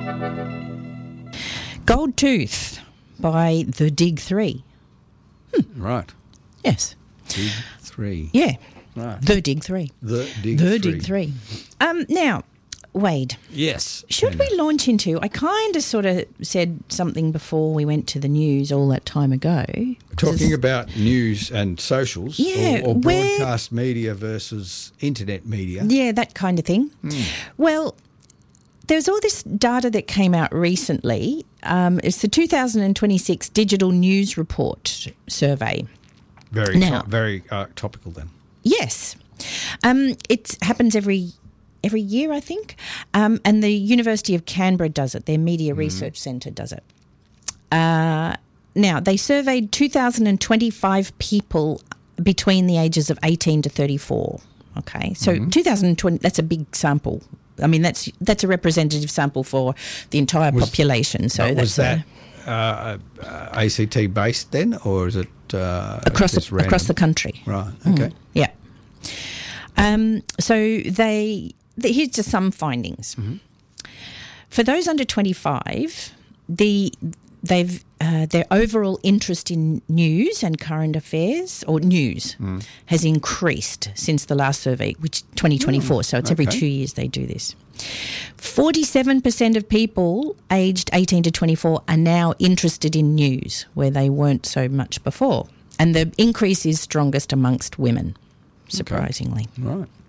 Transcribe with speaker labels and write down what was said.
Speaker 1: Gold Tooth by The Dig 3.
Speaker 2: Right.
Speaker 1: Yes.
Speaker 2: Dig 3.
Speaker 1: Yeah.
Speaker 2: Right.
Speaker 1: The Dig 3.
Speaker 2: The Dig
Speaker 1: The
Speaker 2: 3.
Speaker 1: Dig 3. Now, Wade,
Speaker 2: Yes.
Speaker 1: should we launch into... I kind of sort of said something before we went to the news all that time ago.
Speaker 2: Talking about news and socials,
Speaker 1: Yeah,
Speaker 2: or broadcast media versus internet media.
Speaker 1: Yeah, that kind of thing. Well, there's all this data that came out recently. It's the 2026 Digital News Report survey.
Speaker 2: Very topical then.
Speaker 1: Yes. It happens every year, I think. And the University of Canberra does it. Their Media Research Centre does it. Now, they surveyed 2,025 people between the ages of 18 to 34. Okay, so 2020, that's a big sample. I mean, that's a representative sample for the entire population. So
Speaker 2: was that ACT based then, or is it
Speaker 1: across the country?
Speaker 2: Right. Okay.
Speaker 1: Yeah. So here's just some findings. For those under 25, their overall interest in news and current affairs, or news, has increased since the last survey, which 2024. So it's every 2 years they do this. 47% of people aged 18 to 24 are now interested in news, where they weren't so much before. And the increase is strongest amongst women, surprisingly.
Speaker 2: Right.